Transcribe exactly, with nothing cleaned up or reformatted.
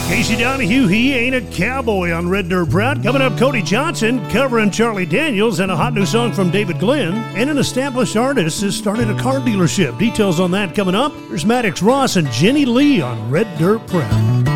Casey Donahue, he ain't a cowboy on Red Dirt Proud. Coming up, Cody Johnson covering Charlie Daniels and a hot new song from David Glenn. And an established artist has started a car dealership. Details on that coming up. There's Maddox Ross and Jenny Lee on Red Dirt Proud.